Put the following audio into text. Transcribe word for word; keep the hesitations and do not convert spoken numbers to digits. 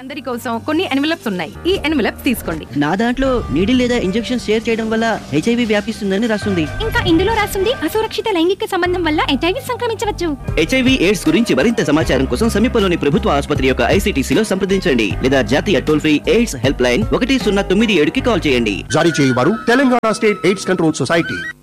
అందరి కోసం కొన్ని ఎన్వలప్స్ ఉన్నాయి. ఈ ఎన్వలప్స్ తీసుకోండి. నా దాంట్లో నీడిల్ లేదా ఇంజెక్షన్ షేర్ చేయడం వల్ల హెచ్ఐవి వ్యాపిస్తుందని రాస్తుంది. ఇంకా ఇందులో రాస్తుంది అసురక్షిత లైంగిక సంబంధం వల్ల హెచ్ఐవి సంక్రమించవచ్చు. హెచ్ఐవి ఎయిడ్స్ గురించి మరింత సమాచారం కోసం సమీపంలోని ప్రభుత్వ ఆసుపత్రి యొక్క ఐసీటీసీలో సంప్రదించండి లేదా జాతీయ toll free AIDS help line ఒకటి సున్నా తొమ్మిది ఏడుకి కాల్ చేయండి. జారీ చేయవారు Telangana state AIDS control society.